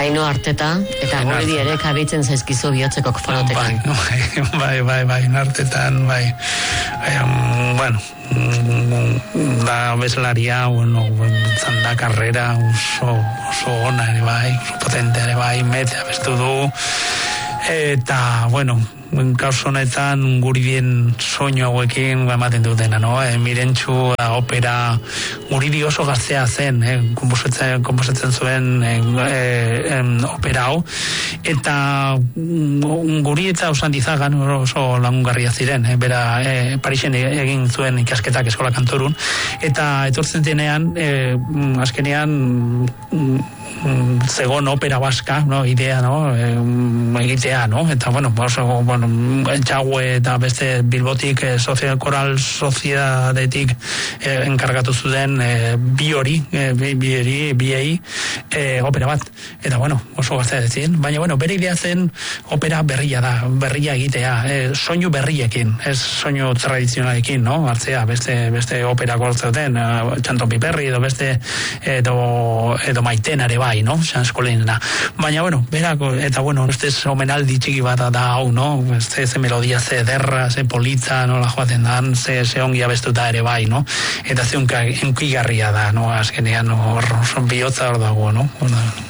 Aino Arteta, eta guri ere kabitzen zaizkizu bihotzeko fonotekan. Bai, Artetan, bai. Bueno, da bezlaria, zanda karrera oso ona ere bai, oso potente ere bai, metea bestu du, eta, bueno, kaus honetan guri bien soinu hauekin ematen dutena, no? Mirentxu opera guri oso gaztea zen, komposatzen zuen opera hau, eta guri eta Osandizagan oso lagungarria ziren, bera Parisen egin zuen ikasketak eskola kantorun, eta etortzen denean azkenean zegon opera baska, no, idea, no, egitea, no, eta bueno, Txague eta beste Bilbotik koral soziedadetik enkargatu zuten biei opera bat, eta bueno, oso gaztea dezien, baina bere idea zen opera berria egitea, soinu berriekin, ez soinu tradizionalekin, no, hartzea, beste opera gortzeuten, Txanton Piperri edo beste edo Maitenare bai, no, Sanskolenena. Baina, berako, eta ustez omenaldi txiki bat da hau, no, ze melodia, ze ederra, ze politza, nola joaten dan, ze ongi abestuta ere bai, no, eta ze unkigarria da, no, azkenean, bihotza hor dago, no.